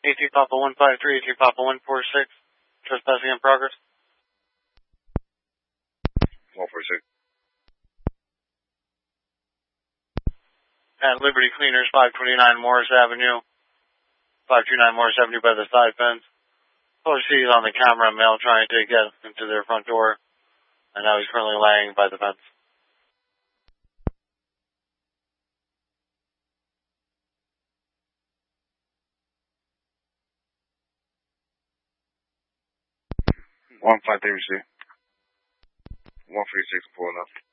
AT Papa 153, AT Papa 146. Trespassing in progress. 146. At Liberty Cleaners, 529 Morris Avenue. 529 Morris Avenue by the side fence. Police sees on the camera a male trying to get into their front door. And now he's currently laying by the fence. One 536. 146 pulling up.